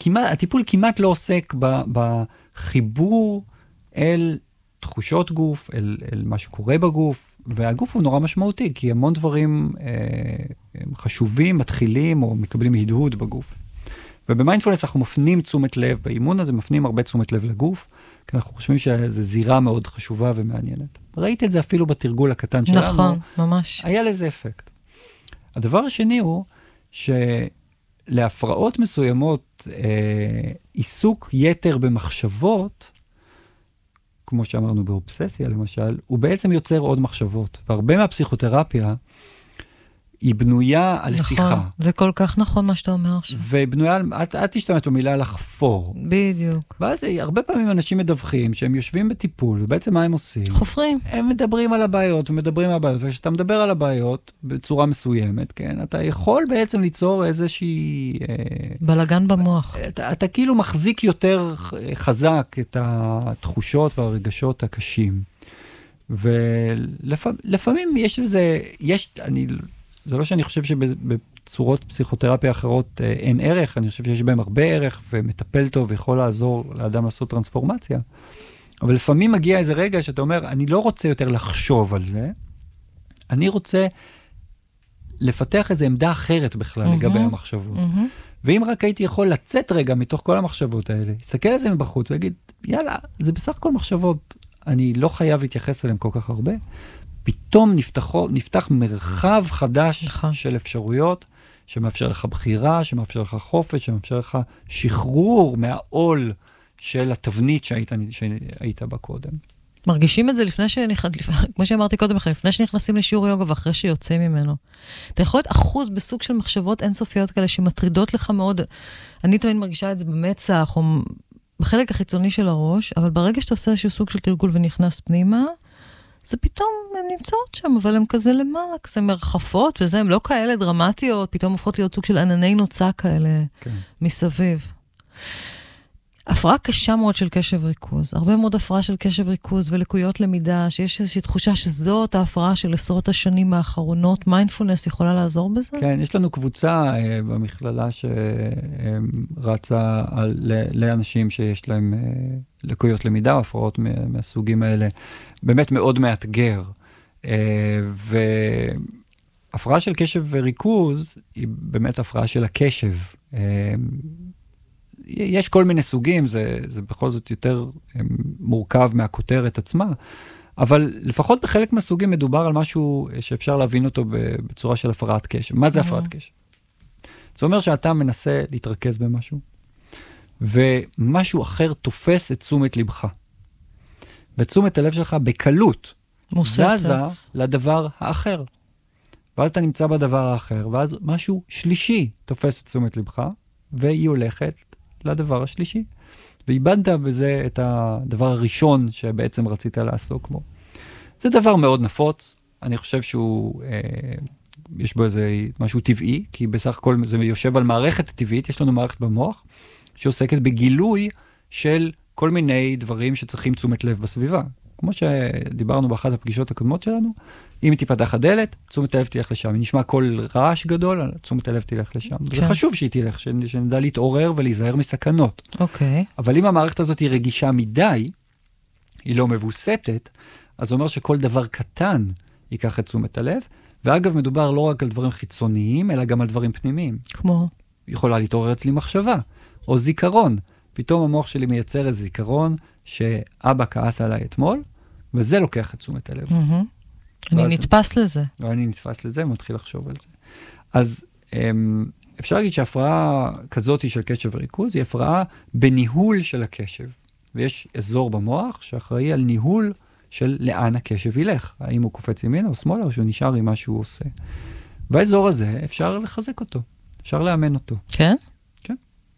הטיפול כמעט לא עוסק בחיבור אל תחושות גוף, אל מה שקורה בגוף, והגוף הוא נורא משמעותי, כי המון דברים חשובים, מתחילים או מקבלים הדהוד בגוף. ובמיינדפולנס אנחנו מפנים תשומת לב, באימון הזה מפנים הרבה תשומת לב לגוף, כי אנחנו חושבים שזו זירה מאוד חשובה ומעניינת. ראית את זה אפילו בתרגול הקטן שלנו. נכון, ממש. היה לזה אפקט. הדבר השני הוא שלהפרעות מסוימות, עיסוק יתר במחשבות, כמו שאמרנו באובססיה למשל, הוא בעצם יוצר עוד מחשבות. והרבה מהפסיכותרפיה היא בנויה על שיחה. נכון, זה כל כך נכון מה שאתה אומר עכשיו. ובנויה, את תשתמשת במילה לחפור. בדיוק. ואז הרבה פעמים אנשים מדווחים שהם יושבים בטיפול, ובעצם מה הם עושים? חופרים. הם מדברים על הבעיות, ומדברים על הבעיות, וכשאתה מדבר על הבעיות בצורה מסוימת, כן, אתה יכול בעצם ליצור איזושהי... בלגן במוח. אתה כאילו מחזיק יותר חזק את התחושות והרגשות הקשים. ולפעמים יש לזה, זה לא שאני חושב שבצורות פסיכותרפיה אחרות אין ערך, אני חושב שיש בהם הרבה ערך, ומטפל טוב ויכול לעזור לאדם לעשות טרנספורמציה. אבל לפעמים מגיע איזה רגע שאתה אומר, אני לא רוצה יותר לחשוב על זה, אני רוצה לפתח איזו עמדה אחרת בכלל לגבי המחשבות. ואם רק הייתי יכול לצאת רגע מתוך כל המחשבות האלה, להסתכל על זה מבחוץ ולהגיד, יאללה, זה בסך הכל מחשבות, אני לא חייב להתייחס אליהם כל כך הרבה, פתאום נפתח מרחב חדש של אפשרויות, שמאפשר לך בחירה, שמאפשר לך חופש, שמאפשר לך שחרור מהעול של התבנית שהיית בה קודם. מרגישים את זה כמו שאמרתי קודם לכן, לפני שנכנסים לשיעור יוגה ואחרי שיוצאים ממנו. אתה יכול להיות אחוז בסוג של מחשבות אינסופיות כאלה שמטרידות לך מאוד. אני תמיד מרגישה את זה במצח או בחלק החיצוני של הראש, אבל ברגע שאתה עושה איזשהו סוג של תרגול ונכנס פנימה, זה פתאום, הן נמצאות שם, אבל הן כזה למעלה, כזה מרחפות, וזה, הן לא כאלה דרמטיות, פתאום הופכות להיות סוג של ענני נוצה כאלה מסביב. הפרעה קשה מאוד של קשב ריכוז, הרבה מאוד הפרעה של קשב ריכוז ולקויות למידה, שיש איזושהי תחושה שזאת ההפרעה של עשרות השנים האחרונות, מיינדפולנס יכולה לעזור בזה? כן, יש לנו קבוצה במכללה שרצה לאנשים שיש להם לקויות למידה, הפרעות מהסוגים האלה, באמת מאוד מאתגר. והפרעה של קשב וריכוז היא באמת הפרעה של הקשב. יש כל מיני סוגים, זה בכל זאת יותר מורכב מהכותרת עצמה, אבל לפחות בחלק מהסוגים מדובר על משהו שאפשר להבין אותו בצורה של הפרעת קשב. מה זה הפרעת קשב? זה אומר שאתה מנסה להתרכז במשהו, ומשהו אחר תופס את תשומת לבך. ותשומת הלב שלך בקלות זזה לדבר האחר. ואז אתה נמצא בדבר האחר, ואז משהו שלישי תופס את תשומת לבך, והיא הולכת לדבר השלישי. ואיבדת בזה את הדבר הראשון שבעצם רצית לעסוק בו. זה דבר מאוד נפוץ. אני חושב שהוא, יש בו איזה משהו טבעי, כי בסך הכל זה יושב על מערכת טבעית, יש לנו מערכת במוח, שעוסקת בגילוי של כל מיני דברים שצריכים תשומת לב בסביבה. כמו שדיברנו באחת הפגישות הקודמות שלנו, אם היא תיפתח הדלת, תשומת הלב תלך לשם. אם נשמע כל רעש גדול, תשומת הלב תלך לשם. כן. זה חשוב שהיא תלך, שנדע להתעורר ולהיזהר מסכנות. אוקיי. אבל אם המערכת הזאת היא רגישה מדי, היא לא מבוסתת, אז זה אומר שכל דבר קטן ייקח את תשומת הלב, ואגב מדובר לא רק על דברים חיצוניים, אלא גם על דברים פנימיים. כמו? יכולה להתעורר אצלי מחשבה, או זיכרון. פתאום המוח שלי מייצר איזה זיכרון שאבא כעס עליי אתמול, וזה לוקח את תשומת הלב. אני נתפס לזה. אני נתפס לזה, ומתחיל לחשוב על זה. אז אפשר להגיד שהפרעה כזאת של קשב וריכוז, היא הפרעה בניהול של הקשב. ויש אזור במוח שאחראי על ניהול של לאן הקשב ילך. האם הוא קופץ ימינה או שמאלה, או שהוא נשאר עם מה שהוא עושה. והאזור הזה אפשר לחזק אותו. אפשר לאמן אותו. כן? כן.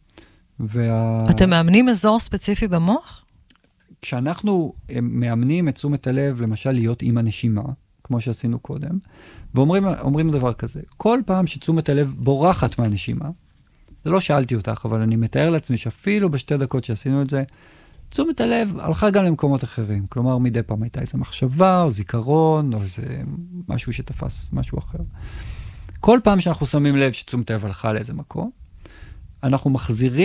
אתם מאמנים אזור ספציפי במוח? כשאנחנו מאמנים את תשומת הלב, למשל להיות עם הנשימה, כמו שעשינו קודם, ואומרים דבר כזה, כל פעם שתשומת הלב בורחת מהנשימה, זה לא שאלתי אותך, אבל אני מתאר לעצמי שאפילו בשתי דקות שעשינו את זה, תשומת הלב הלכה גם למקומות אחרים. כלומר, מדי פעם הייתה איזו מחשבה, או זיכרון, או איזה משהו שתפס משהו אחר. כל פעם שאנחנו שמים לב שתשומת הלב הלכה לאיזה מקום, אנחנו מחזירים